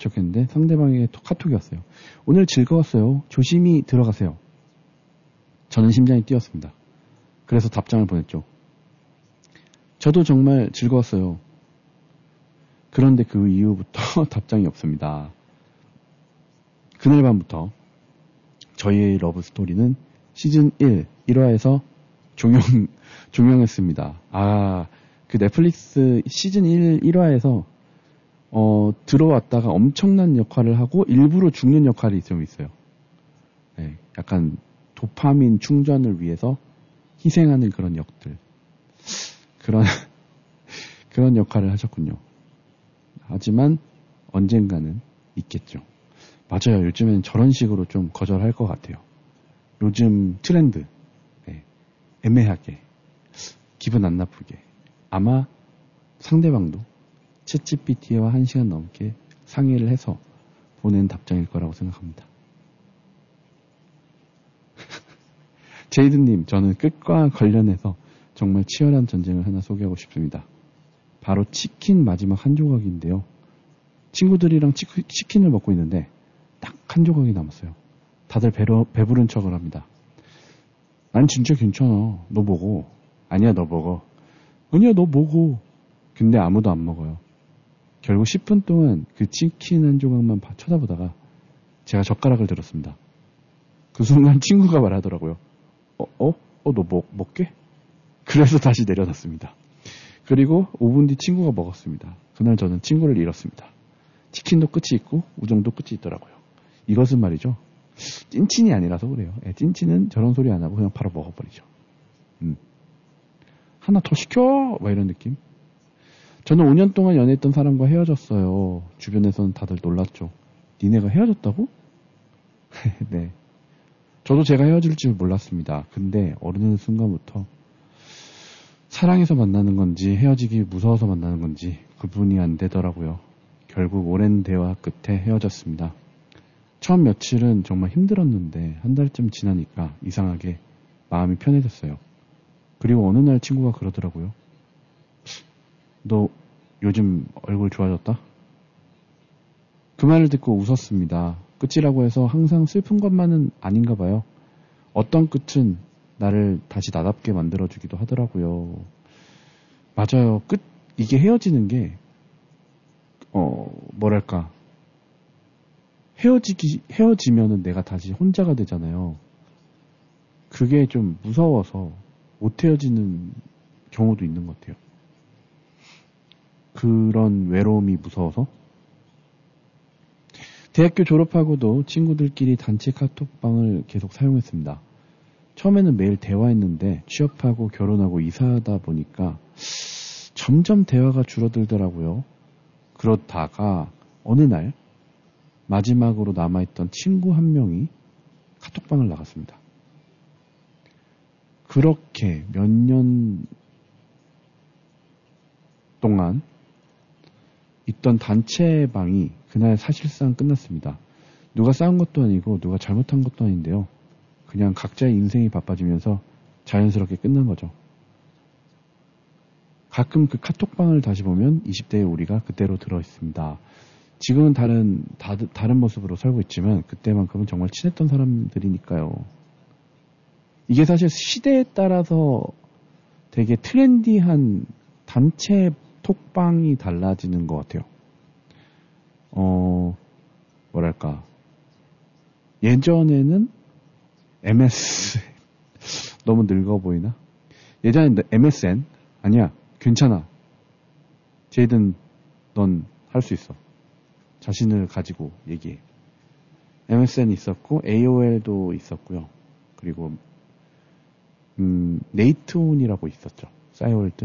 도착했는데 상대방에게 카톡이 왔어요. 오늘 즐거웠어요. 조심히 들어가세요. 저는 심장이 뛰었습니다. 그래서 답장을 보냈죠. 저도 정말 즐거웠어요. 그런데 그 이후부터 답장이 없습니다. 그날 밤부터 저희의 러브스토리는 시즌 1, 1화에서 종영했습니다. 그 넷플릭스 시즌 1, 1화에서 들어왔다가 엄청난 역할을 하고 일부러 죽는 역할이 좀 있어요. 네, 약간 도파민 충전을 위해서 희생하는 그런 역들. 그런 역할을 하셨군요. 하지만 언젠가는 있겠죠. 맞아요. 요즘엔 저런 식으로 좀 거절할 것 같아요. 요즘 트렌드. 네, 애매하게. 기분 안 나쁘게. 아마 상대방도 챗GPT와 1시간 넘게 상의를 해서 보낸 답장일 거라고 생각합니다. 제이드님, 저는 끝과 관련해서 정말 치열한 전쟁을 하나 소개하고 싶습니다. 바로 치킨 마지막 한 조각인데요. 친구들이랑 치킨을 먹고 있는데 딱 한 조각이 남았어요. 다들 배부른 척을 합니다. 난 진짜 괜찮아. 너 먹어. 아니야, 너 먹어. 아니야, 너 먹어. 근데 아무도 안 먹어요. 결국 10분 동안 그 치킨 한 조각만 쳐다보다가 제가 젓가락을 들었습니다. 그 순간 친구가 말하더라고요. 너 먹게? 그래서 다시 내려놨습니다. 그리고 5분 뒤 친구가 먹었습니다. 그날 저는 친구를 잃었습니다. 치킨도 끝이 있고 우정도 끝이 있더라고요. 이것은 말이죠. 찐친이 아니라서 그래요. 찐친은 저런 소리 안 하고 그냥 바로 먹어버리죠. 하나 더 시켜! 막 이런 느낌. 저는 5년 동안 연애했던 사람과 헤어졌어요. 주변에서는 다들 놀랐죠. 니네가 헤어졌다고? 네. 저도 제가 헤어질 줄 몰랐습니다. 근데 어느 순간부터 사랑해서 만나는 건지 헤어지기 무서워서 만나는 건지 구분이 안 되더라고요. 결국 오랜 대화 끝에 헤어졌습니다. 처음 며칠은 정말 힘들었는데 한 달쯤 지나니까 이상하게 마음이 편해졌어요. 그리고 어느 날 친구가 그러더라고요. 너 요즘 얼굴 좋아졌다? 그 말을 듣고 웃었습니다. 끝이라고 해서 항상 슬픈 것만은 아닌가 봐요. 어떤 끝은 나를 다시 나답게 만들어주기도 하더라고요. 맞아요. 이게 헤어지는 게, 뭐랄까. 헤어지면은 내가 다시 혼자가 되잖아요. 그게 좀 무서워서 못 헤어지는 경우도 있는 것 같아요. 그런 외로움이 무서워서. 대학교 졸업하고도 친구들끼리 단체 카톡방을 계속 사용했습니다. 처음에는 매일 대화했는데 취업하고 결혼하고 이사하다 보니까 점점 대화가 줄어들더라고요. 그러다가 어느 날 마지막으로 남아있던 친구 한 명이 카톡방을 나갔습니다. 그렇게 몇 년 동안 있던 단체방이 그날 사실상 끝났습니다. 누가 싸운 것도 아니고 누가 잘못한 것도 아닌데요. 그냥 각자의 인생이 바빠지면서 자연스럽게 끝난 거죠. 가끔 그 카톡방을 다시 보면 20대의 우리가 그때로 들어있습니다. 지금은 다른 모습으로 살고 있지만 그때만큼은 정말 친했던 사람들이니까요. 이게 사실 시대에 따라서 되게 트렌디한 단체 톡방이 달라지는 것 같아요. 뭐랄까. 예전에는 MSN. 너무 늙어 보이나? 예전에는 MSN. 아니야. 괜찮아. 제이든 넌 할 수 있어. 자신을 가지고 얘기해. MSN 있었고 AOL도 있었고요. 그리고 네이트온이라고 있었죠. 싸이월드.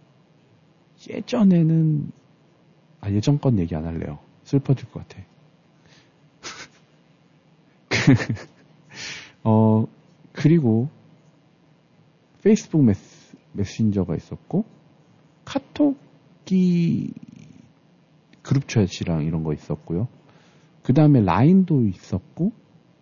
예전에는 예전 건 얘기 안 할래요. 슬퍼질 것 같아. 그리고 페이스북 메신저가 있었고 카톡이 그룹챗이랑 이런 거 있었고요. 그 다음에 라인도 있었고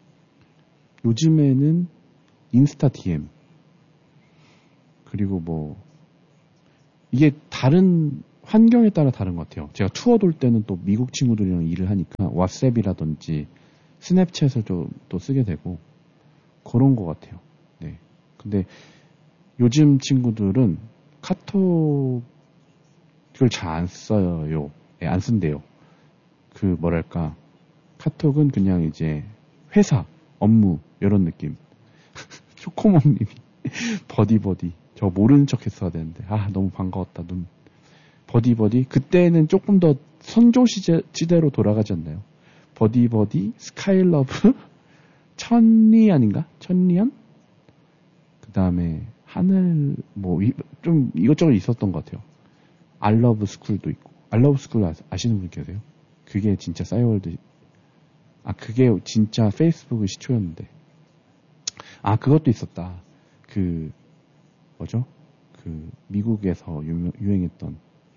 요즘에는 인스타 DM 그리고 뭐 이게 다른 환경에 따라 다른 것 같아요. 제가 투어 돌 때는 또 미국 친구들이랑 일을 하니까 왓츠앱이라든지 스냅챗을 또 쓰게 되고 그런 것 같아요. 네. 근데 요즘 친구들은 카톡을 잘 안 써요. 네, 안 쓴대요. 그 뭐랄까 카톡은 그냥 이제 회사, 업무 이런 느낌. 초코몽님이 버디버디 저 모르는 척 했어야 되는데 너무 반가웠다. 버디버디 그때는 조금 더 선조시대로 돌아가지 않나요? 버디버디 스카이러브 천리안인가? 천리안? 그 다음에 하늘 좀 이것저것 있었던 것 같아요. 알러브 스쿨도 있고 알러브 스쿨 아시는 분 계세요? 그게 진짜 싸이월드 그게 진짜 페이스북의 시초였는데 그것도 있었다. 그 뭐죠? 그 미국에서 유행했던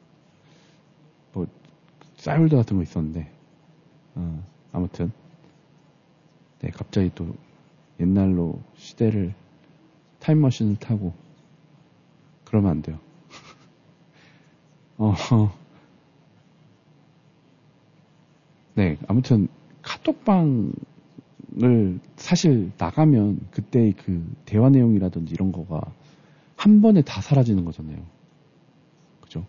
싸이월드 같은 거 있었는데 아무튼 네 갑자기 또 옛날로 시대를 타임머신을 타고 그러면 안 돼요. 네 아무튼 카톡방을 사실 나가면 그때의 그 대화 내용이라든지 이런 거가 한 번에 다 사라지는 거잖아요. 그죠?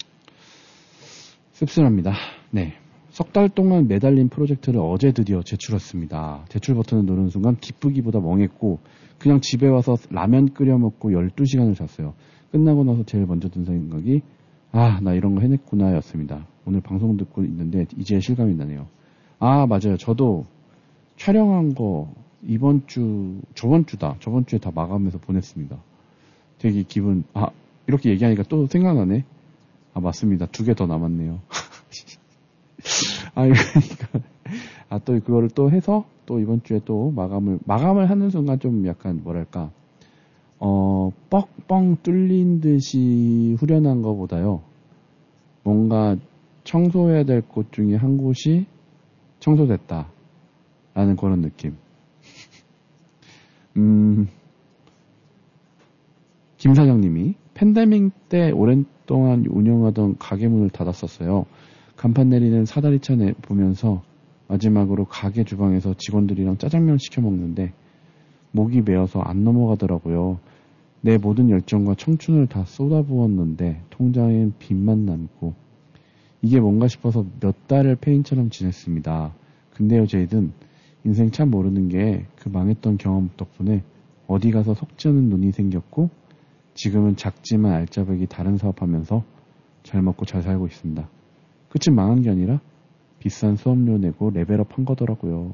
씁쓸합니다. 네. 석 달 동안 매달린 프로젝트를 어제 드디어 제출했습니다. 제출 버튼을 누르는 순간 기쁘기보다 멍했고 그냥 집에 와서 라면 끓여 먹고 12시간을 잤어요. 끝나고 나서 제일 먼저 든 생각이 나 이런 거 해냈구나 였습니다. 오늘 방송 듣고 있는데 이제 실감이 나네요. 맞아요. 저도 촬영한 거 저번 주에 다 마감해서 보냈습니다. 되게 이렇게 얘기하니까 또 생각나네. 맞습니다. 2개 더 남았네요. 또 그거를 또 해서 또 이번 주에 또 마감을 하는 순간 좀 약간 뭐랄까, 뻥뻥 뚫린 듯이 후련한 거보다요. 뭔가 청소해야 될 곳 중에 한 곳이 청소됐다. 라는 그런 느낌. 김 사장님이 팬데믹 때 오랫동안 운영하던 가게 문을 닫았었어요. 간판 내리는 사다리차 보면서 마지막으로 가게 주방에서 직원들이랑 짜장면 시켜 먹는데 목이 메어서 안 넘어가더라고요. 내 모든 열정과 청춘을 다 쏟아부었는데 통장엔 빚만 남고 이게 뭔가 싶어서 몇 달을 페인처럼 지냈습니다. 근데요 제이든 인생 참 모르는 게 그 망했던 경험 덕분에 어디 가서 속지 않은 눈이 생겼고 지금은 작지만 알짜배기 다른 사업하면서 잘 먹고 잘 살고 있습니다. 끝은 망한 게 아니라 비싼 수업료 내고 레벨업 한 거더라고요.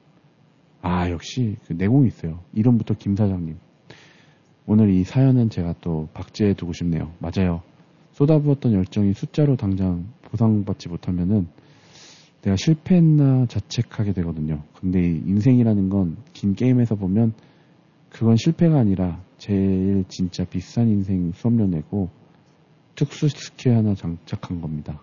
역시 그 내공이 있어요. 이름부터 김 사장님. 오늘 이 사연은 제가 또 박제해 두고 싶네요. 맞아요. 쏟아부었던 열정이 숫자로 당장 보상받지 못하면은 내가 실패했나 자책하게 되거든요. 근데 이 인생이라는 건 긴 게임에서 보면 그건 실패가 아니라 제일 진짜 비싼 인생 수업료 내고 특수 스킬 하나 장착한 겁니다.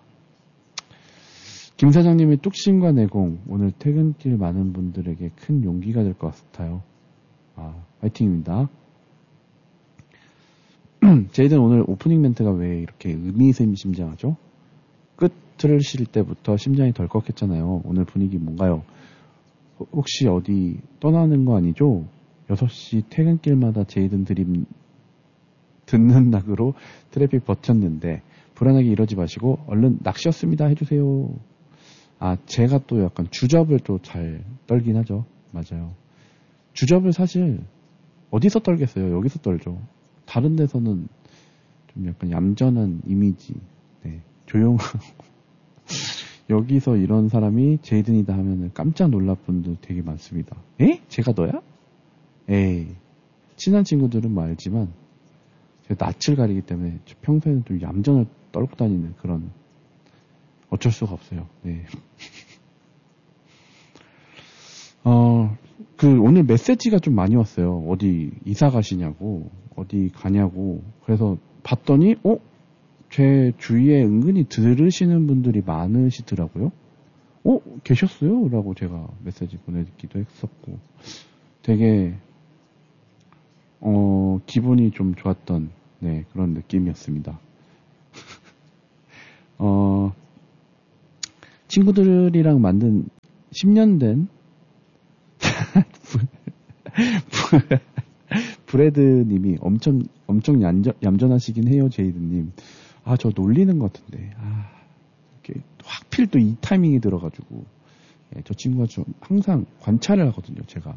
김 사장님의 뚝심과 내공, 오늘 퇴근길 많은 분들에게 큰 용기가 될 것 같아요. 화이팅입니다. 제이든 오늘 오프닝 멘트가 왜 이렇게 의미심장하죠? 끝을 실 때부터 심장이 덜컥했잖아요. 오늘 분위기 뭔가요? 혹시 어디 떠나는 거 아니죠? 6시 퇴근길마다 제이든 드림 듣는 낙으로 트래픽 버텼는데 불안하게 이러지 마시고 얼른 낚시였습니다 해주세요. 제가 또 약간 주접을 또 잘 떨긴 하죠. 맞아요. 주접을 사실 어디서 떨겠어요? 여기서 떨죠. 다른 데서는 좀 약간 얌전한 이미지, 조용하고 여기서 이런 사람이 제이든이다 하면은 깜짝 놀랄 분들 되게 많습니다. 제가 너야? 에이, 친한 친구들은 뭐 알지만 제가 낯을 가리기 때문에 평소에는 좀 얌전을 떨고 다니는 그런 어쩔 수가 없어요. 네. 오늘 메시지가 좀 많이 왔어요. 어디 이사 가시냐고, 어디 가냐고. 그래서 봤더니, 제 주위에 은근히 들으시는 분들이 많으시더라고요. 계셨어요? 라고 제가 메시지 보내기도 했었고. 되게, 기분이 좀 좋았던, 그런 느낌이었습니다. 친구들이랑 만든 10년 된 브레드님이 엄청 얌전하시긴 해요, 제이드님. 저 놀리는 것 같은데. 이렇게 확필 또 이 타이밍이 들어가지고. 예, 저 친구가 좀 항상 관찰을 하거든요, 제가.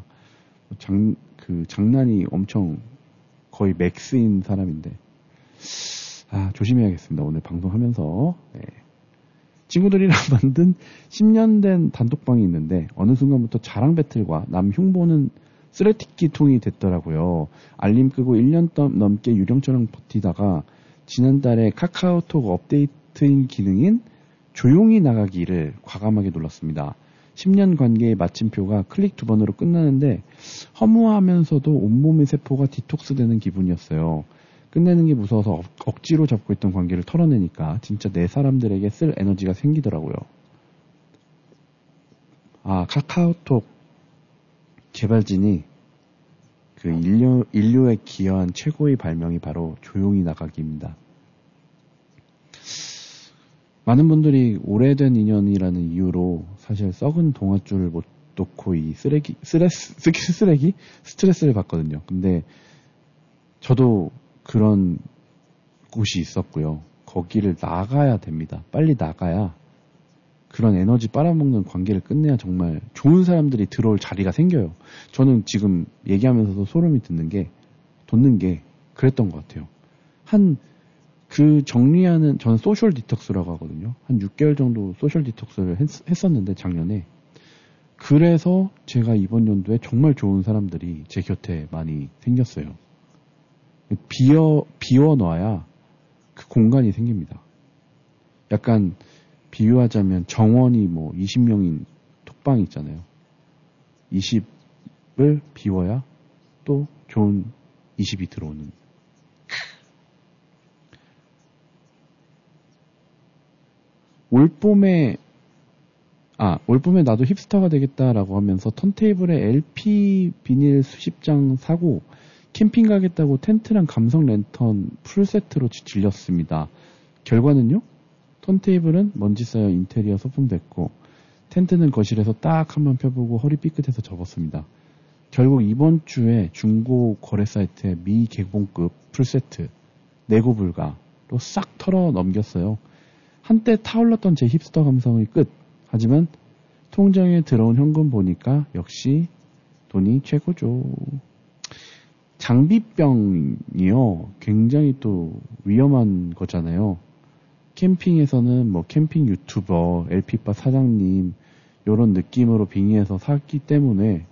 장난이 엄청 거의 맥스인 사람인데. 조심해야겠습니다, 오늘 방송하면서. 예. 친구들이랑 만든 10년 된 단톡방이 있는데, 어느 순간부터 자랑 배틀과 남 흉보는 쓰레기통 통이 됐더라고요. 알림 끄고 1년 넘게 유령처럼 버티다가 지난달에 카카오톡 업데이트인 기능인 조용히 나가기를 과감하게 눌렀습니다. 10년 관계의 마침표가 클릭 2번으로 끝나는데 허무하면서도 온몸의 세포가 디톡스되는 기분이었어요. 끝내는 게 무서워서 억지로 잡고 있던 관계를 털어내니까 진짜 내 사람들에게 쓸 에너지가 생기더라고요. 카카오톡 개발진이 인류에 기여한 최고의 발명이 바로 조용히 나가기입니다. 많은 분들이 오래된 인연이라는 이유로 사실 썩은 동아줄을 못 놓고 이 스트레스를 받거든요. 근데 저도 그런 곳이 있었고요. 거기를 나가야 됩니다. 빨리 나가야 그런 에너지 빨아먹는 관계를 끝내야 정말 좋은 사람들이 들어올 자리가 생겨요. 저는 지금 얘기하면서도 소름이 돋는 게 그랬던 것 같아요. 저는 소셜 디톡스라고 하거든요. 한 6개월 정도 소셜 디톡스를 했었는데, 작년에. 그래서 제가 이번 연도에 정말 좋은 사람들이 제 곁에 많이 생겼어요. 비워놔야 그 공간이 생깁니다. 약간, 비유하자면 정원이 20명인 톡방 있잖아요. 20을 비워야 또 좋은 20이 들어오는. 올봄에 나도 힙스터가 되겠다라고 하면서 턴테이블에 LP 비닐 수십 장 사고 캠핑 가겠다고 텐트랑 감성 랜턴 풀세트로 질렸습니다. 결과는요? 턴테이블은 먼지 쌓여 인테리어 소품됐고 텐트는 거실에서 딱 한번 펴보고 허리 삐끗해서 접었습니다. 결국 이번 주에 중고 거래 사이트에 미개봉급 풀세트 내고 불가로 싹 털어 넘겼어요. 한때 타올랐던 제 힙스터 감성의 끝. 하지만 통장에 들어온 현금 보니까 역시 돈이 최고죠. 장비병이요. 굉장히 또 위험한 거잖아요. 캠핑에서는 캠핑 유튜버, LP바 사장님 요런 느낌으로 빙의해서 샀기 때문에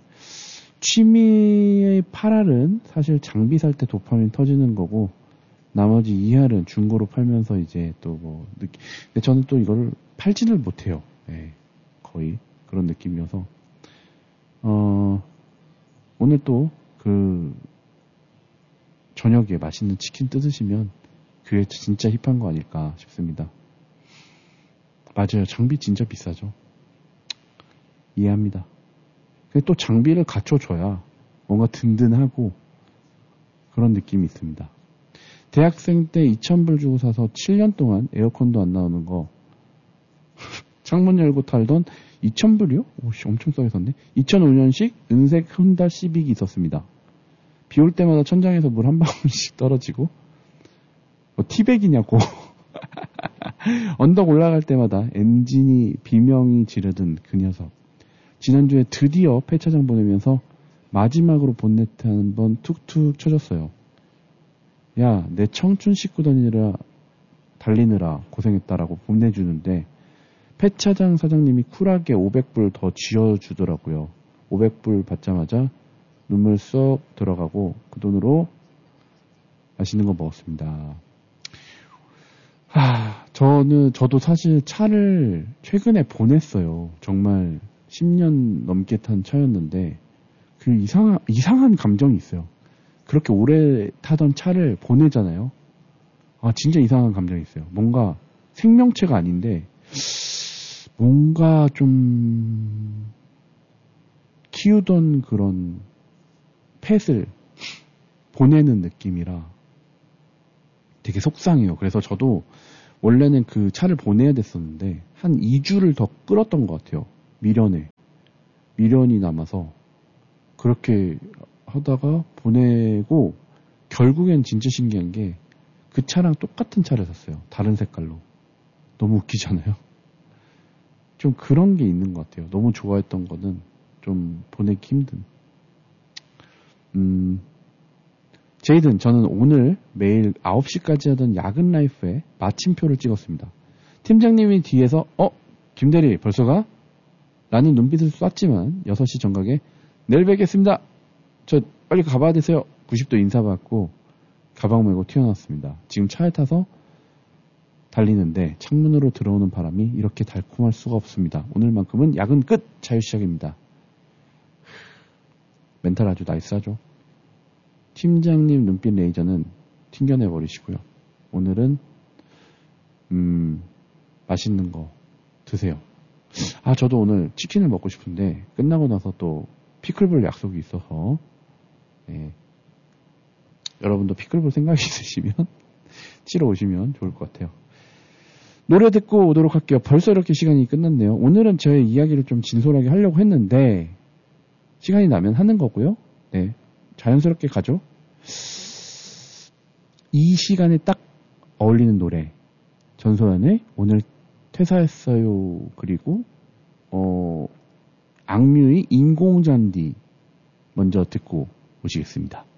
취미의 8알은 사실 장비 살 때 도파민 터지는 거고 나머지 2알은 중고로 팔면서 이제 또 근데 저는 또 이거를 팔지를 못해요. 네, 거의 그런 느낌이어서 오늘 또 저녁에 맛있는 치킨 뜯으시면 그게 진짜 힙한 거 아닐까 싶습니다. 맞아요. 장비 진짜 비싸죠. 이해합니다. 근데 또 장비를 갖춰줘야 뭔가 든든하고 그런 느낌이 있습니다. 대학생 때 2,000불 주고 사서 7년 동안 에어컨도 안 나오는 거 창문 열고 탈던 2,000불이요? 오씨 엄청 싸게 샀네. 2005년식 은색 혼다 시빅이 있었습니다. 비 올 때마다 천장에서 물 한 방울씩 떨어지고 티백이냐고 언덕 올라갈 때마다 엔진이 비명이 지르던 그 녀석. 지난주에 드디어 폐차장 보내면서 마지막으로 본네트 한번 툭툭 쳐줬어요. 야, 내 청춘 싣고 달리느라 고생했다라고 보내주는데 폐차장 사장님이 쿨하게 500불 더 쥐어주더라고요. 500불 받자마자 눈물 쏙 들어가고 그 돈으로 맛있는 거 먹었습니다. 저도 사실 차를 최근에 보냈어요. 정말 10년 넘게 탄 차였는데 그 이상한 감정이 있어요. 그렇게 오래 타던 차를 보내잖아요. 진짜 이상한 감정이 있어요. 뭔가 생명체가 아닌데 뭔가 좀 키우던 그런 펫을 보내는 느낌이라 되게 속상해요. 그래서 저도 원래는 그 차를 보내야 됐었는데 한 2주를 더 끌었던 것 같아요. 미련이 남아서 그렇게 하다가 보내고 결국엔 진짜 신기한 게 그 차랑 똑같은 차를 샀어요. 다른 색깔로. 너무 웃기잖아요. 좀 그런 게 있는 것 같아요. 너무 좋아했던 거는 좀 보내기 힘든. 제이든, 저는 오늘 매일 9시까지 하던 야근 라이프에 마침표를 찍었습니다. 팀장님이 뒤에서 김대리 벌써 가? 라는 눈빛을 쐈지만 6시 정각에 내일 뵙겠습니다. 저 빨리 가봐야 되세요. 90도 인사받고 가방 메고 튀어나왔습니다. 지금 차에 타서 달리는데 창문으로 들어오는 바람이 이렇게 달콤할 수가 없습니다. 오늘만큼은 야근 끝! 자유 시작입니다. 멘탈 아주 나이스하죠. 팀장님 눈빛 레이저는 튕겨내버리시고요. 오늘은 맛있는 거 드세요. 저도 오늘 치킨을 먹고 싶은데 끝나고 나서 또 피클볼 약속이 있어서 여러분도 피클볼 생각이 있으시면 치러 오시면 좋을 것 같아요. 노래 듣고 오도록 할게요. 벌써 이렇게 시간이 끝났네요. 오늘은 저의 이야기를 좀 진솔하게 하려고 했는데 시간이 나면 하는 거고요. 네, 자연스럽게 가죠. 이 시간에 딱 어울리는 노래 전소연의 오늘 퇴사했어요. 그리고 악뮤의 인공잔디 먼저 듣고 오시겠습니다.